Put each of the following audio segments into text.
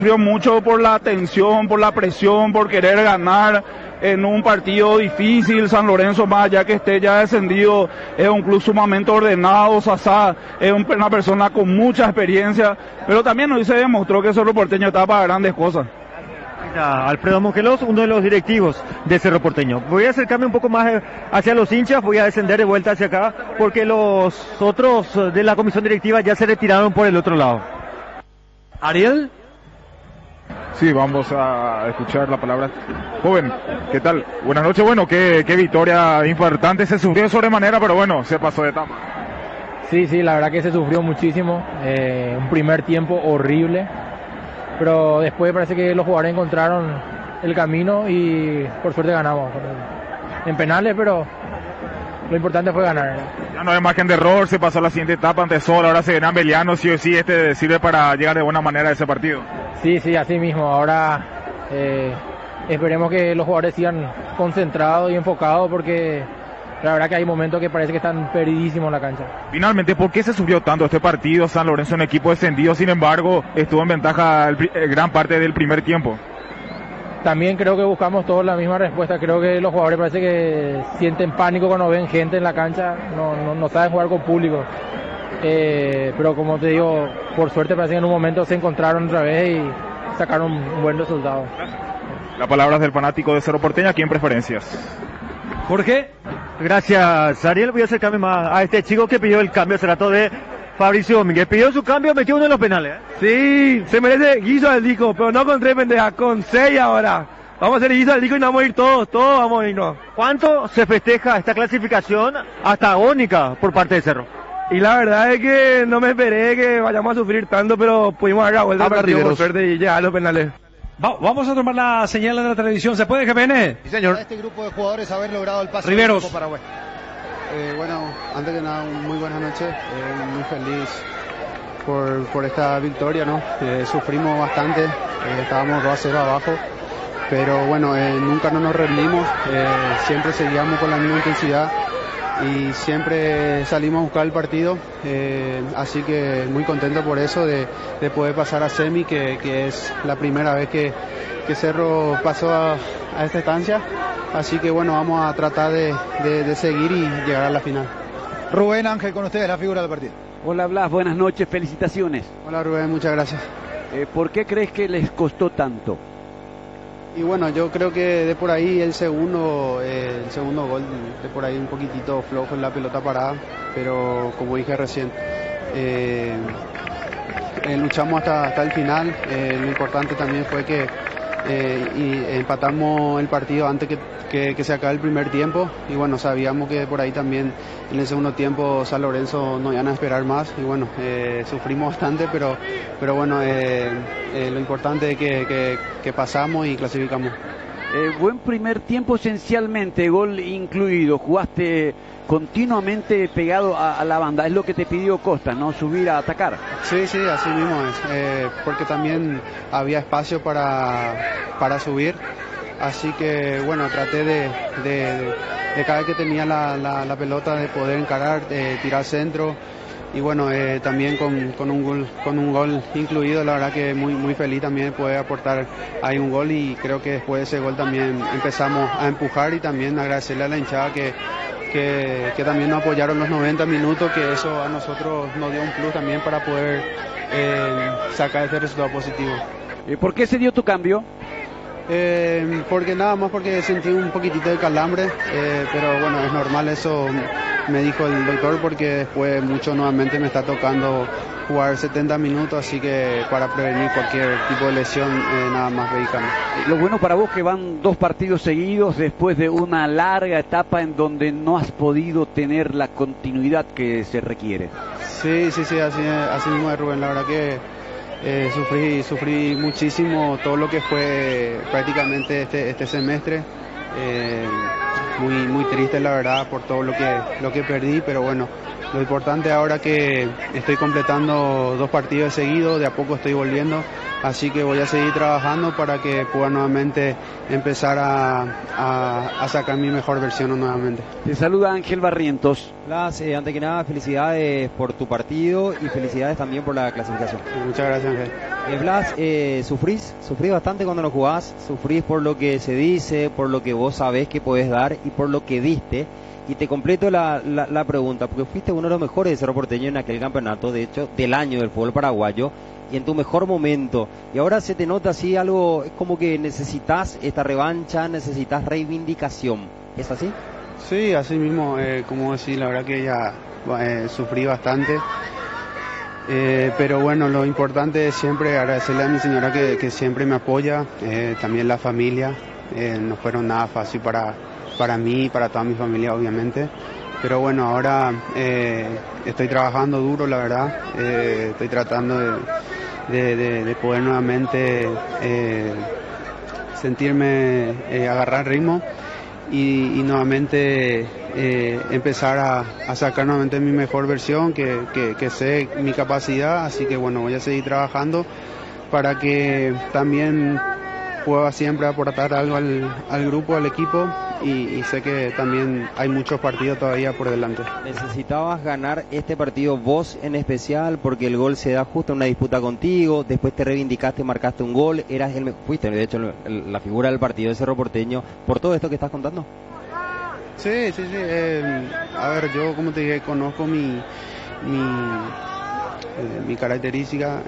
Sufrió mucho por la tensión, por la presión, por querer ganar en un partido difícil. San Lorenzo, más allá que esté ya descendido, es un club sumamente ordenado. Sasá es una persona con mucha experiencia, pero también hoy se demostró que Cerro Porteño está para grandes cosas. Alfredo Mongelos, uno de los directivos de Cerro Porteño. Voy a acercarme un poco más hacia los hinchas, voy a descender de vuelta hacia acá, porque los otros de la comisión directiva ya se retiraron por el otro lado. Ariel. Sí, vamos a escuchar la palabra. Joven, ¿qué tal? Buenas noches. Bueno, qué victoria importante. Se sufrió de sobremanera, pero bueno, se pasó de etapa. Sí, la verdad que se sufrió muchísimo. Un primer tiempo horrible, pero después parece que los jugadores encontraron el camino y por suerte ganamos. En penales, pero lo importante fue ganar. Ya no hay margen de error, se pasó a la siguiente etapa ante Sol, ahora se gana Beliano, sí o sí, sirve para llegar de buena manera a ese partido. Sí, así mismo. Ahora esperemos que los jugadores sigan concentrados y enfocados, porque la verdad que hay momentos que parece que están perdidísimos en la cancha. Finalmente, ¿por qué se sufrió tanto este partido? San Lorenzo, un equipo descendido, sin embargo, estuvo en ventaja gran parte del primer tiempo. También creo que buscamos todos la misma respuesta. Creo que los jugadores parece que sienten pánico cuando ven gente en la cancha, no saben jugar con público. Pero como te digo, por suerte parece que en un momento se encontraron otra vez y sacaron un buen resultado. Las palabras del fanático de Cerro Porteño aquí en Preferencias. Jorge. Gracias, Ariel. Voy a acercarme más a este chico que pidió el cambio. Se trató de Fabricio Domínguez. Pidió su cambio, metió uno de los penales. Sí, se merece guiso al disco, pero no con 3 pendejas, con 6 ahora. Vamos a hacer guiso al disco y nos vamos a ir todos vamos a irnos. ¿Cuánto se festeja esta clasificación hasta agónica por parte de Cerro? Y la verdad es que no me esperé que vayamos a sufrir tanto, pero pudimos dar la vuelta al partido por suerte y llegar a los penales. Vamos a tomar la señal de la televisión. ¿Se puede, GPN? Sí, señor. A este grupo de jugadores haber logrado el pase Riveros. Grupo Paraguay. Bueno, antes que nada, muy buenas noches. Muy feliz por esta victoria, ¿no? Sufrimos bastante, estábamos 2-0 abajo, pero bueno, nunca nos rendimos, siempre seguíamos con la misma intensidad y siempre salimos a buscar el partido, así que muy contento por eso, de poder pasar a semi, que es la primera vez que Cerro pasó a esta estancia, así que bueno, vamos a tratar de seguir y llegar a la final. Rubén Ángel, con ustedes la figura del partido. Hola Blas, buenas noches, felicitaciones. Hola Rubén, muchas gracias. ¿Por qué crees que les costó tanto? Y bueno, yo creo que de por ahí el segundo gol, de por ahí un poquitito flojo en la pelota parada, pero como dije recién, luchamos hasta el final. Lo importante también fue que empatamos el partido antes que se acabe el primer tiempo, y bueno, sabíamos que por ahí también en el segundo tiempo San Lorenzo no iban a esperar más, y bueno, sufrimos bastante, pero bueno, lo importante es que pasamos y clasificamos. Buen primer tiempo, esencialmente gol incluido, jugaste continuamente pegado a la banda, es lo que te pidió Costa, ¿no? Subir a atacar. Sí, así mismo es, porque también había espacio para subir, así que bueno, traté de cada vez que tenía la pelota de poder encarar, tirar centro, y bueno, también con un gol incluido, la verdad que muy feliz también de poder aportar ahí un gol, y creo que después de ese gol también empezamos a empujar, y también agradecerle a la hinchada que también nos apoyaron los 90 minutos, que eso a nosotros nos dio un plus también para poder sacar este resultado positivo. ¿Por qué se dio tu cambio? Porque nada más porque sentí un poquitito de calambre, pero bueno, es normal, eso me dijo el doctor, porque después mucho nuevamente me está tocando jugar 70 minutos, así que para prevenir cualquier tipo de lesión, nada más medicamento. Lo bueno para vos que van 2 partidos seguidos después de una larga etapa en donde no has podido tener la continuidad que se requiere. Sí, así mismo es, Rubén, la verdad que sufrí muchísimo todo lo que fue prácticamente este semestre, muy triste la verdad por todo lo que perdí, pero bueno, lo importante ahora que estoy completando 2 partidos seguidos, de a poco estoy volviendo, Así que voy a seguir trabajando para que pueda nuevamente empezar a sacar mi mejor versión nuevamente. Te saluda Ángel Barrientos. Blas, ante que nada, felicidades por tu partido y felicidades también por la clasificación. Muchas gracias, Ángel. Blas, ¿sufrís bastante cuando no jugás? ¿Sufrís por lo que se dice, por lo que vos sabés que podés dar y por lo que diste? Y te completo la pregunta, porque fuiste uno de los mejores de Cerro Porteño en aquel campeonato, de hecho, del año del fútbol paraguayo, y en tu mejor momento. Y ahora se te nota así algo, es como que necesitas esta revancha, necesitas reivindicación. ¿Es así? Sí, así mismo, como decir, la verdad que ya sufrí bastante. Pero bueno, lo importante es siempre agradecerle a mi señora que siempre me apoya, también la familia. No fueron nada fácil para mí y para toda mi familia, obviamente. Pero bueno, ahora estoy trabajando duro, la verdad. Estoy tratando de poder nuevamente sentirme, agarrar ritmo y nuevamente empezar a sacar nuevamente mi mejor versión, que sé mi capacidad. Así que bueno, voy a seguir trabajando para que también pueda siempre aportar algo al grupo, al equipo, y sé que también hay muchos partidos todavía por delante. Necesitabas ganar este partido vos en especial, porque el gol se da justo en una disputa contigo, después te reivindicaste, marcaste un gol, fuiste de hecho la figura del partido de Cerro Porteño, por todo esto que estás contando. Sí. A ver, yo como te dije, conozco mi característica,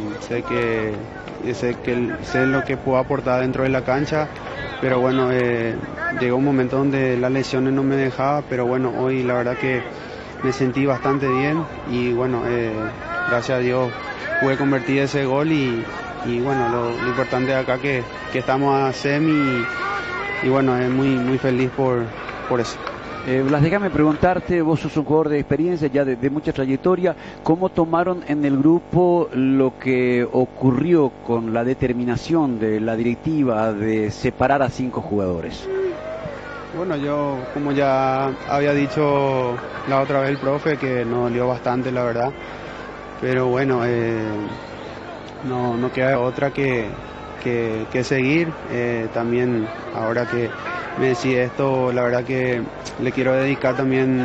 sé lo que puedo aportar dentro de la cancha, pero bueno, llegó un momento donde las lesiones no me dejaban, pero bueno, hoy la verdad que me sentí bastante bien y bueno, gracias a Dios pude convertir ese gol y bueno, lo importante de acá que estamos a semi y bueno, es muy feliz por eso. Blas, déjame preguntarte, vos sos un jugador de experiencia, ya de mucha trayectoria, ¿cómo tomaron en el grupo lo que ocurrió con la determinación de la directiva de separar a 5 jugadores? Bueno, yo como ya había dicho la otra vez el profe, que nos dolió bastante la verdad, pero bueno, no queda otra que seguir. También ahora que me decís esto, la verdad que le quiero dedicar también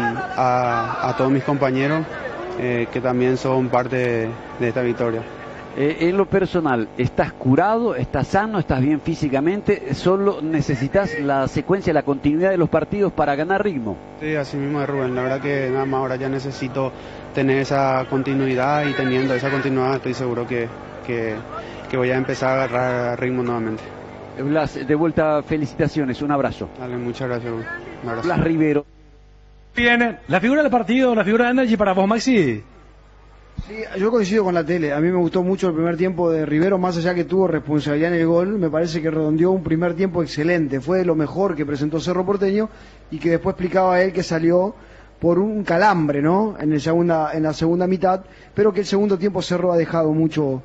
a todos mis compañeros que también son parte de esta victoria. En lo personal, ¿estás curado, estás sano, estás bien físicamente? ¿Solo necesitas la secuencia, la continuidad de los partidos para ganar ritmo? Sí, así mismo es, Rubén. La verdad que nada más ahora ya necesito tener esa continuidad, y teniendo esa continuidad estoy seguro que voy a empezar a agarrar ritmo nuevamente. Blas, de vuelta, felicitaciones, un abrazo. Dale, muchas gracias, un abrazo. Blas Rivero. Bien, la figura del partido, la figura de Energy para vos, Maxi. Sí, yo coincido con la tele. A mí me gustó mucho el primer tiempo de Rivero, más allá que tuvo responsabilidad en el gol. Me parece que redondeó un primer tiempo excelente. Fue lo mejor que presentó Cerro Porteño, y que después explicaba él que salió por un calambre, ¿no? En la segunda mitad, pero que el segundo tiempo Cerro ha dejado mucho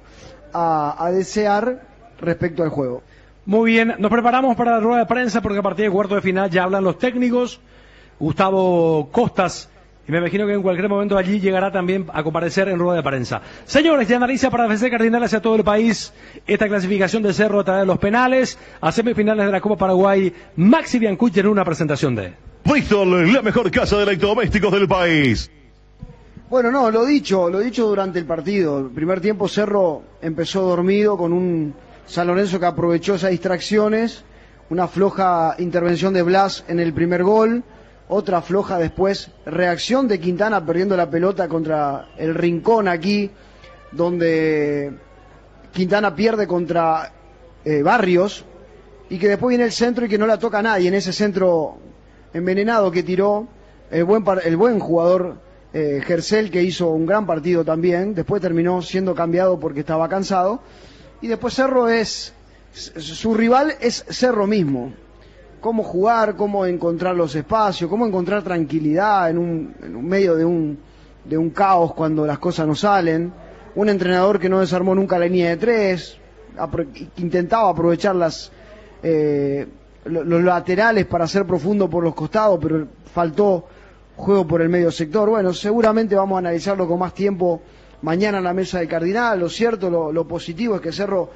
a desear respecto al juego. Muy bien, nos preparamos para la rueda de prensa porque a partir del cuarto de final ya hablan los técnicos. Gustavo Costas, y me imagino que en cualquier momento allí llegará también a comparecer en rueda de prensa. Señores, ya analiza para FC Cardinal hacia todo el país esta clasificación de Cerro a través de los penales a semifinales de la Copa Paraguay. Maxi Biancucci en una presentación de Bristol, la mejor casa de electrodomésticos del país. Bueno, no, lo dicho durante el partido. El primer tiempo Cerro empezó dormido con un San Lorenzo que aprovechó esas distracciones, una floja intervención de Blas en el primer gol, otra floja después reacción de Quintana perdiendo la pelota contra el rincón aquí, donde Quintana pierde contra Barrios, y que después viene el centro y que no la toca a nadie en ese centro envenenado que tiró el buen jugador Gercel, que hizo un gran partido también. Después terminó siendo cambiado porque estaba cansado. Y después Cerro su rival es Cerro mismo. Cómo jugar, cómo encontrar los espacios, cómo encontrar tranquilidad en un medio de un caos cuando las cosas no salen. Un entrenador que no desarmó nunca la línea de 3, intentaba aprovechar los laterales para ser profundo por los costados, pero faltó juego por el medio sector. Bueno, seguramente vamos a analizarlo con más tiempo mañana en la mesa del Cardinal. Lo cierto, lo positivo es que Cerro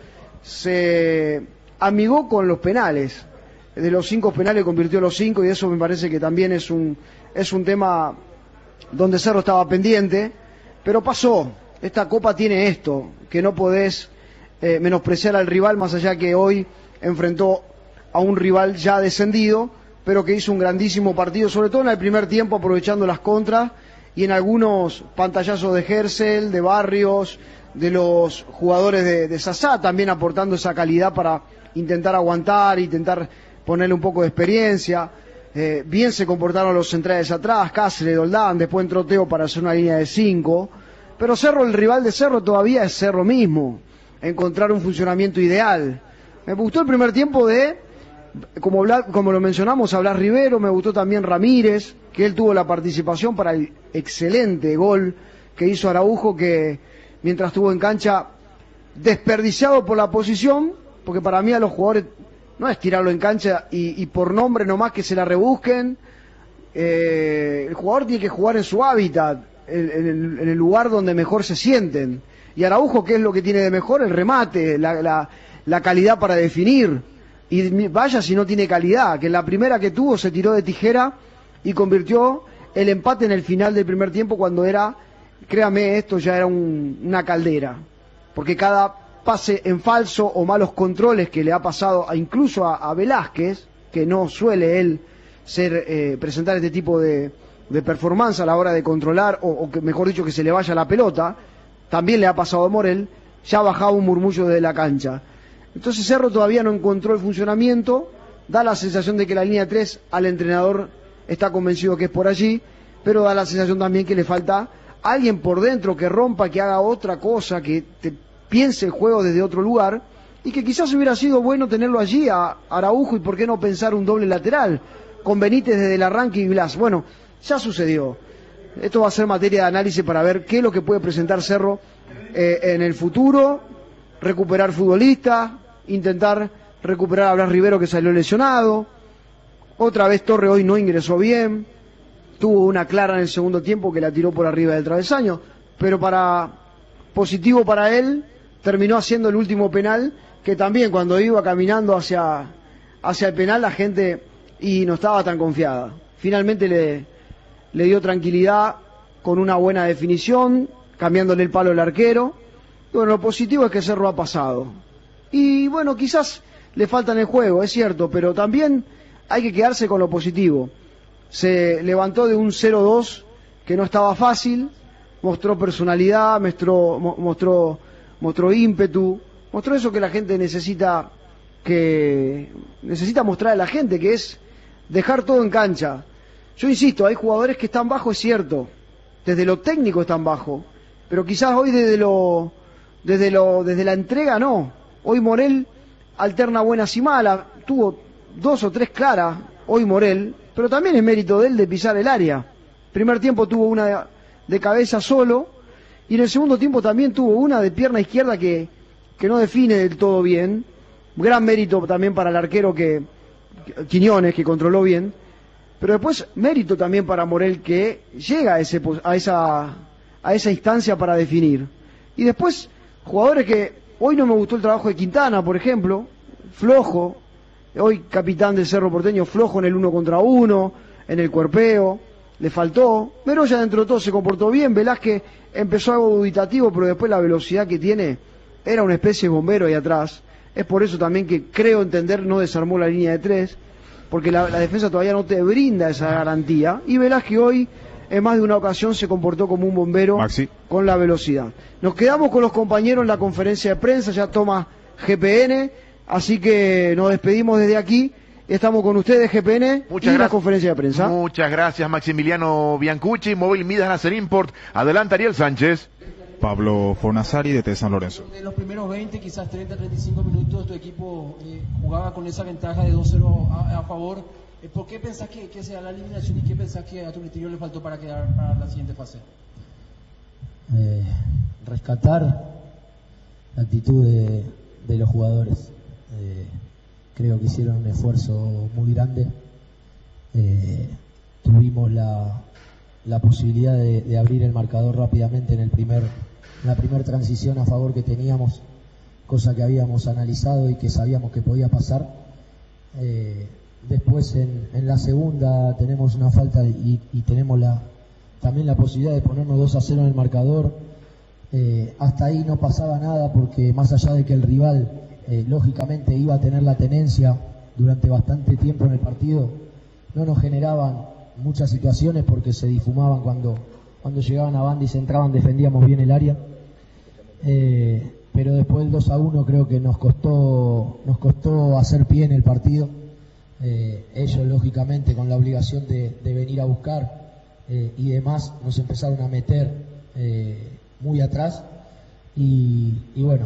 se amigó con los penales. De los 5 penales convirtió los 5 y eso me parece que también es un tema donde Cerro estaba pendiente, pero pasó. Esta Copa tiene esto, que no podés menospreciar al rival, más allá que hoy enfrentó a un rival ya descendido, pero que hizo un grandísimo partido, sobre todo en el primer tiempo, aprovechando las contras y en algunos pantallazos de Hersel, de Barrios, de los jugadores de Sassá, también aportando esa calidad para intentar aguantar, intentar ponerle un poco de experiencia. Bien se comportaron los centrales atrás, Cáceres, Doldán, después entró Teo para hacer una línea de 5, pero Cerro, el rival de Cerro todavía es Cerro mismo, encontrar un funcionamiento ideal. Me gustó el primer tiempo como lo mencionamos, a Blas Rivero, me gustó también Ramírez, que él tuvo la participación para el excelente gol que hizo Araujo, que mientras estuvo en cancha, desperdiciado por la posición, porque para mí a los jugadores no es tirarlo en cancha y por nombre nomás que se la rebusquen. El jugador tiene que jugar en su hábitat, en el lugar donde mejor se sienten. Y Araujo, ¿qué es lo que tiene de mejor? El remate, la calidad para definir. Y vaya si no tiene calidad, que en la primera que tuvo se tiró de tijera y convirtió el empate en el final del primer tiempo, cuando era, créame, esto ya era una caldera. Porque cada pase en falso o malos controles que le ha pasado incluso a Velázquez, que no suele él presentar este tipo de performance a la hora de controlar, o que mejor dicho, que se le vaya la pelota, también le ha pasado a Morel, ya bajaba un murmullo desde la cancha. Entonces Cerro todavía no encontró el funcionamiento, da la sensación de que la línea 3 al entrenador está convencido que es por allí, pero da la sensación también que le falta alguien por dentro que rompa, que haga otra cosa, que piense el juego desde otro lugar, y que quizás hubiera sido bueno tenerlo allí a Araujo, y por qué no pensar un doble lateral, con Benítez desde el arranque y Blas. Bueno, ya sucedió. Esto va a ser materia de análisis para ver qué es lo que puede presentar Cerro en el futuro, recuperar futbolistas, intentar recuperar a Blas Rivero, que salió lesionado. Otra vez Torre hoy no ingresó bien, tuvo una clara en el segundo tiempo que la tiró por arriba del travesaño, pero positivo para él, terminó haciendo el último penal, que también cuando iba caminando hacia el penal la gente no estaba tan confiada. Finalmente le dio tranquilidad con una buena definición, cambiándole el palo al arquero. Bueno, lo positivo es que Cerro ha pasado. Y bueno, quizás le falta en el juego, es cierto, pero también hay que quedarse con lo positivo. Se levantó de un 0-2 que no estaba fácil, mostró personalidad, mostró ímpetu, mostró eso que la gente necesita mostrar a la gente, que es dejar todo en cancha. Yo insisto, hay jugadores que están bajos, es cierto, desde lo técnico están bajos, pero quizás hoy desde la entrega no. Hoy Morel alterna buenas y malas, tuvo 2 o 3 claras hoy Morel, pero también es mérito de él de pisar el área. Primer tiempo tuvo una de cabeza solo, y en el segundo tiempo también tuvo una de pierna izquierda que no define del todo bien. Gran mérito también para el arquero Quiñones, que controló bien, pero después mérito también para Morel, que llega a esa instancia para definir. Y después jugadores que hoy no me gustó el trabajo de Quintana, por ejemplo, flojo, hoy capitán del Cerro Porteño, flojo en el 1 contra 1, en el cuerpeo, le faltó. Meroya dentro de todo se comportó bien, Velázquez empezó algo dubitativo, pero después la velocidad que tiene, era una especie de bombero ahí atrás. Es por eso también que creo entender no desarmó la línea de 3, porque la defensa todavía no te brinda esa garantía, y Velázquez hoy en más de una ocasión se comportó como un bombero, Maxi, con la velocidad. Nos quedamos con los compañeros en la conferencia de prensa, ya toma GPN, así que nos despedimos desde aquí. Estamos con ustedes, GPN, y la conferencia de prensa. Muchas gracias, Maximiliano Biancucci, Móvil Midas Nasser Import. Adelante, Ariel Sánchez. Pablo Fornasari, de San Lorenzo. En los primeros 20, quizás 30, 35 minutos, tu equipo jugaba con esa ventaja de 2-0 a favor. ¿Por qué pensás que sea la eliminación y qué pensás que a tu criterio le faltó para quedar para la siguiente fase? Rescatar la actitud de los jugadores. Creo que hicieron un esfuerzo muy grande. Tuvimos la posibilidad de abrir el marcador rápidamente en el primer la primera transición a favor que teníamos, cosa que habíamos analizado y que sabíamos que podía pasar. Después en la segunda tenemos una falta y tenemos también la posibilidad de ponernos 2-0 en el marcador. Hasta ahí no pasaba nada porque más allá de que el rival lógicamente iba a tener la tenencia durante bastante tiempo en el partido, no nos generaban muchas situaciones porque se difumaban cuando llegaban a banda y se entraban, defendíamos bien el área. Pero después del 2-1 creo que nos costó hacer pie en el partido. Ellos lógicamente con la obligación de venir a buscar y demás nos empezaron a meter muy atrás y bueno,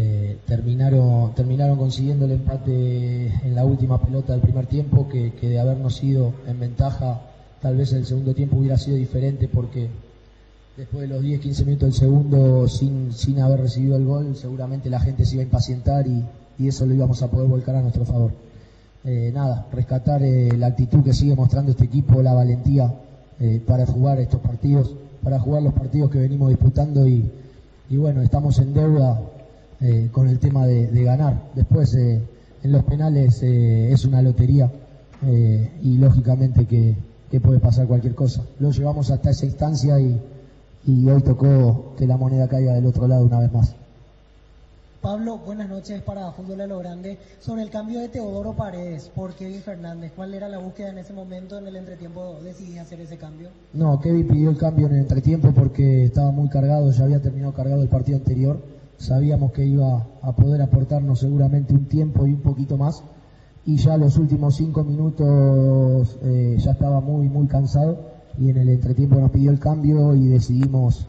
terminaron consiguiendo el empate en la última pelota del primer tiempo, que de habernos ido en ventaja tal vez el segundo tiempo hubiera sido diferente, porque después de los 10-15 minutos del segundo sin haber recibido el gol seguramente la gente se iba a impacientar y eso lo íbamos a poder volcar a nuestro favor. Rescatar la actitud que sigue mostrando este equipo, la valentía para jugar estos partidos, para jugar los partidos que venimos disputando y bueno, estamos en deuda con el tema de ganar. Después en los penales es una lotería y lógicamente que puede pasar cualquier cosa. Lo llevamos hasta esa instancia y hoy tocó que la moneda caiga del otro lado una vez más. Pablo, buenas noches para Fútbol a lo Grande. Sobre el cambio de Teodoro Paredes por Kevin Fernández, ¿cuál era la búsqueda en ese momento? ¿En el entretiempo decidí hacer ese cambio? No, Kevin pidió el cambio en el entretiempo porque estaba muy cargado, ya había terminado cargado el partido anterior. Sabíamos que iba a poder aportarnos seguramente un tiempo y un poquito más. Y ya los últimos 5 minutos ya estaba muy, muy cansado. Y en el entretiempo nos pidió el cambio y decidimos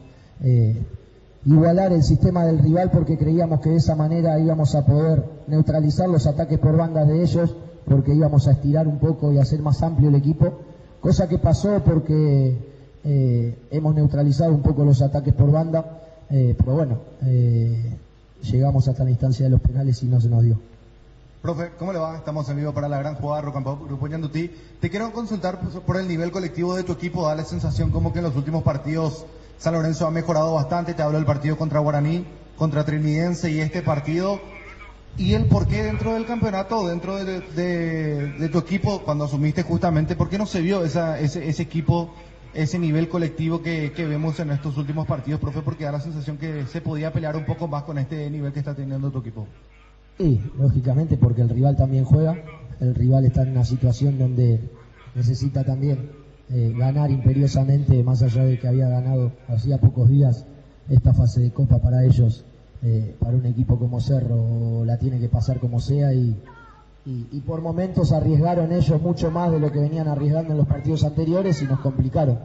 igualar el sistema del rival porque creíamos que de esa manera íbamos a poder neutralizar los ataques por bandas de ellos, porque íbamos a estirar un poco y hacer más amplio el equipo, cosa que pasó porque hemos neutralizado un poco los ataques por banda, pero bueno, llegamos hasta la instancia de los penales y no se nos dio. Profe, ¿cómo le va? Estamos en vivo para la gran jugada Rock and Pop, Grupo Ñandutí. Te quiero consultar por el nivel colectivo de tu equipo. Da la sensación como que en los últimos partidos San Lorenzo ha mejorado bastante. Te hablo del partido contra Guaraní, contra Trinidense y este partido. ¿Y el por qué dentro del campeonato, dentro de tu equipo, cuando asumiste justamente, por qué no se vio ese equipo, ese nivel colectivo que vemos en estos últimos partidos, profe? Porque da la sensación que se podía pelear un poco más con este nivel que está teniendo tu equipo. Sí, lógicamente, porque el rival también juega, el rival está en una situación donde necesita también ganar imperiosamente, más allá de que había ganado hacía pocos días esta fase de Copa para ellos, para un equipo como Cerro la tiene que pasar como sea y por momentos arriesgaron ellos mucho más de lo que venían arriesgando en los partidos anteriores y nos complicaron,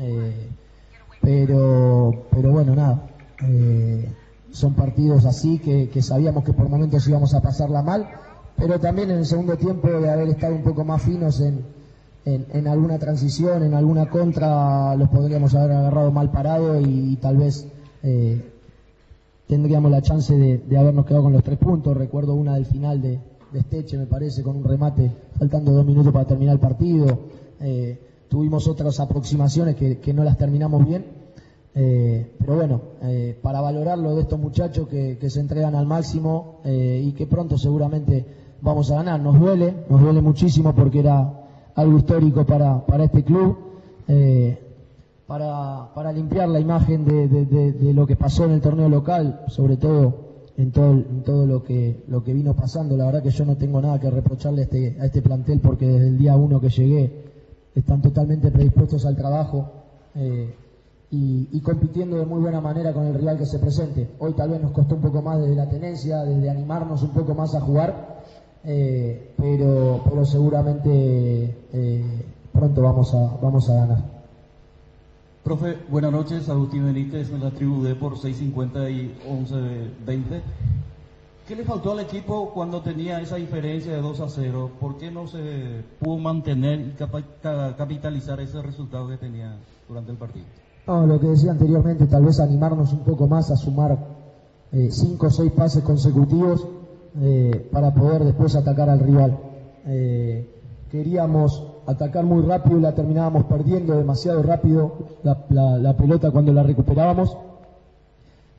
pero bueno, nada. Son partidos así que sabíamos que por momentos íbamos a pasarla mal, pero también en el segundo tiempo de haber estado un poco más finos en alguna transición, en alguna contra, los podríamos haber agarrado mal parado y tal vez tendríamos la chance de habernos quedado con los 3 puntos. Recuerdo una del final de Esteche, me parece, con un remate faltando 2 minutos para terminar el partido. Tuvimos otras aproximaciones que no las terminamos bien. Pero bueno, para valorarlo de estos muchachos que se entregan al máximo y que pronto seguramente vamos a ganar. Nos duele muchísimo porque era algo histórico para este club, para limpiar la imagen de lo que pasó en el torneo local, sobre todo en todo lo que vino pasando. La verdad que yo no tengo nada que reprocharle a este plantel porque desde el día 1 que llegué están totalmente predispuestos al trabajo y compitiendo de muy buena manera con el rival que se presente. Hoy tal vez nos costó un poco más desde la tenencia, desde animarnos un poco más a jugar, pero seguramente pronto vamos a ganar. Profe, buenas noches. Agustín Benítez en la Tribu D por 6.50 y 11.20. ¿Qué le faltó al equipo cuando tenía esa diferencia de 2-0? ¿Por qué no se pudo mantener y capitalizar ese resultado que tenía durante el partido? No, lo que decía anteriormente, tal vez animarnos un poco más a sumar 5 o 6 pases consecutivos para poder después atacar al rival. Queríamos atacar muy rápido y la terminábamos perdiendo demasiado rápido la pelota cuando la recuperábamos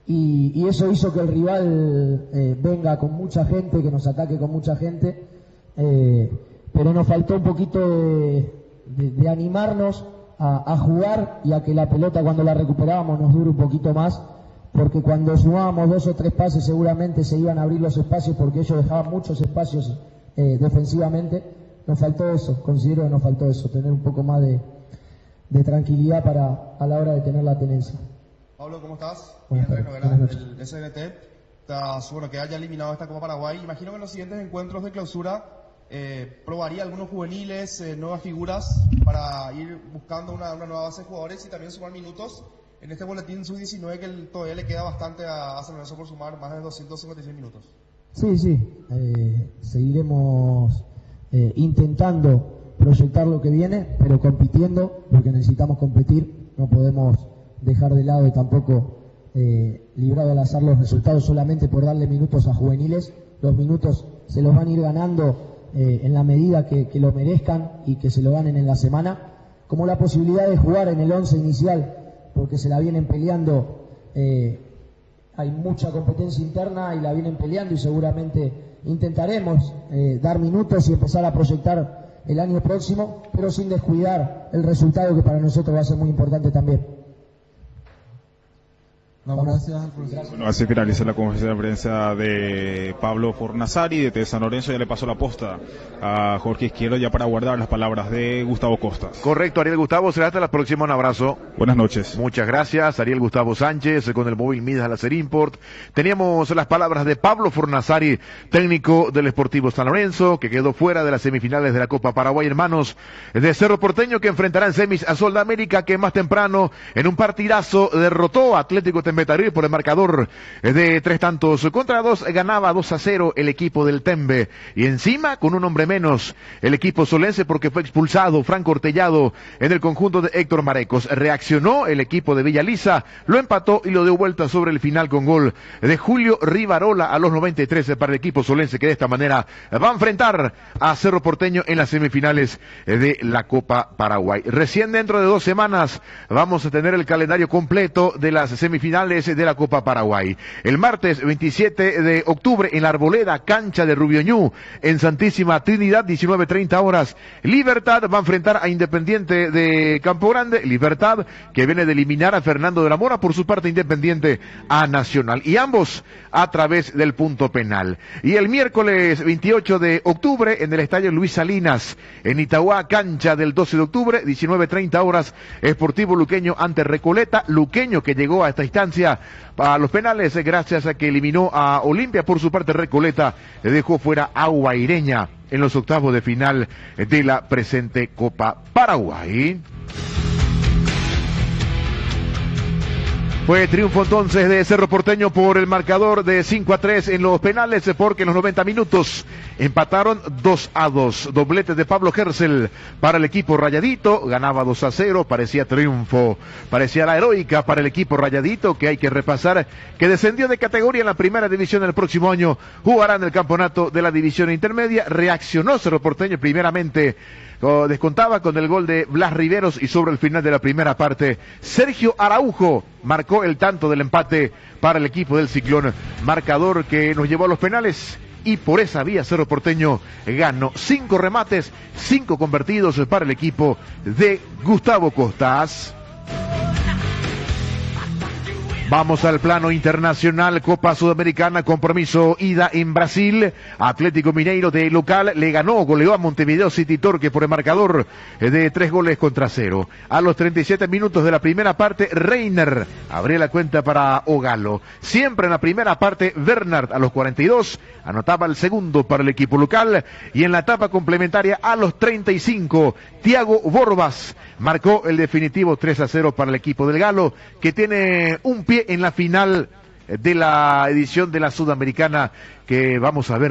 y eso hizo que el rival venga con mucha gente, que nos ataque con mucha gente, pero nos faltó un poquito de animarnos a jugar y a que la pelota cuando la recuperábamos nos dure un poquito más, porque cuando sumábamos 2 o 3 pases seguramente se iban a abrir los espacios, porque ellos dejaban muchos espacios defensivamente. Nos faltó eso, considero que nos faltó eso, tener un poco más de tranquilidad a la hora de tener la tenencia. Pablo, ¿cómo estás? Buenas noches. El SBT, bueno, que haya eliminado esta Copa Paraguay. Imagino que en los siguientes encuentros de clausura probaría algunos juveniles, nuevas figuras, para ir buscando una nueva base de jugadores y también sumar minutos. En este boletín sub-19 que todavía le queda bastante a San Lorenzo por sumar más de 256 minutos. Sí, seguiremos intentando proyectar lo que viene, pero compitiendo, porque necesitamos competir, no podemos dejar de lado tampoco librado al azar los resultados solamente por darle minutos a juveniles. Los minutos se los van a ir ganando en la medida que lo merezcan y que se lo ganen en la semana, como la posibilidad de jugar en el 11 inicial, porque se la vienen peleando, hay mucha competencia interna y la vienen peleando, y seguramente intentaremos dar minutos y empezar a proyectar el año próximo, pero sin descuidar el resultado, que para nosotros va a ser muy importante también. No, gracias, profesor. Bueno, así finaliza la conferencia de prensa de Pablo Fornasari de San Lorenzo. Ya le pasó la posta a Jorge Izquierdo ya para guardar las palabras de Gustavo Costas. Correcto, Ariel Gustavo, será hasta la próxima, un abrazo. Buenas noches. Muchas gracias, Ariel Gustavo Sánchez con el móvil Midas Láser Import. Teníamos las palabras de Pablo Fornasari, técnico del Sportivo San Lorenzo, que quedó fuera de las semifinales de la Copa Paraguay, hermanos de Cerro Porteño, que enfrentará en semis a Sol de América, que más temprano en un partidazo derrotó a Atlético Tembe por el marcador de 3-2 ganaba 2-0 el equipo del Tembe, y encima con un hombre menos el equipo solense, porque fue expulsado Franco Ortellado en el conjunto de Héctor Marecos. Reaccionó el equipo de Villaliza, lo empató y lo dio vuelta sobre el final con gol de Julio Rivarola a los 93 para el equipo solense, que de esta manera va a enfrentar a Cerro Porteño en las semifinales de la Copa Paraguay. Recién dentro de 2 semanas vamos a tener el calendario completo de las semifinales de la Copa Paraguay. El martes 27 de octubre en la Arboleda, cancha de Rubioñú, en Santísima Trinidad, 19:30 horas. Libertad va a enfrentar a Independiente de Campo Grande. Libertad, que viene de eliminar a Fernando de la Mora, por su parte Independiente a Nacional. Y ambos a través del punto penal. Y el miércoles 28 de octubre en el estadio Luis Salinas, en Itagua, cancha del 12 de octubre, 19:30 horas. Sportivo Luqueño ante Recoleta. Luqueño, que llegó a esta instancia a los penales gracias a que eliminó a Olimpia. Por su parte, Recoleta dejó fuera a Guaireña en los octavos de final de la presente Copa Paraguay. Fue triunfo entonces de Cerro Porteño por el marcador de 5-3 en los penales, porque en los 90 minutos empataron 2-2. Doblete de Pablo Gersel para el equipo rayadito, ganaba 2-0, parecía triunfo, parecía la heroica para el equipo rayadito, que hay que repasar, que descendió de categoría en la primera división el próximo año, jugará en el campeonato de la división intermedia. Reaccionó Cerro Porteño primeramente, descontaba con el gol de Blas Riveros, y sobre el final de la primera parte Sergio Araujo marcó el tanto del empate para el equipo del Ciclón, marcador que nos llevó a los penales, y por esa vía Cerro Porteño ganó. 5 remates, 5 convertidos para el equipo de Gustavo Costas. Vamos al plano internacional, Copa Sudamericana, compromiso ida en Brasil. Atlético Mineiro de local le ganó, goleó a Montevideo City Torque por el marcador de 3-0. A los 37 minutos de la primera parte, Reiner abría la cuenta para Ogalo. Siempre en la primera parte, Bernard a los 42 anotaba el segundo para el equipo local, y en la etapa complementaria a los 35, Thiago Borbas marcó el definitivo 3-0 para el equipo del Galo, que tiene un pie en la final de la edición de la Sudamericana, que vamos a ver